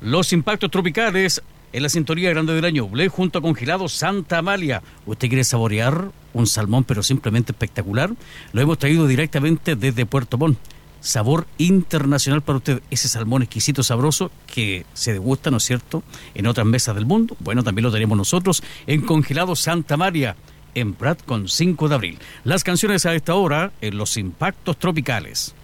Los impactos tropicales en la sintonía grande del año Blé junto a Congelado Santa Amalia. ¿Usted quiere saborear un salmón pero simplemente espectacular? Lo hemos traído directamente desde Puerto Montt. Sabor internacional para usted, ese salmón exquisito, sabroso, que se degusta, ¿no es cierto?, en otras mesas del mundo. Bueno, también lo tenemos nosotros en Congelado Santa María, en Prat con 5 de abril. Las canciones a esta hora en los impactos tropicales.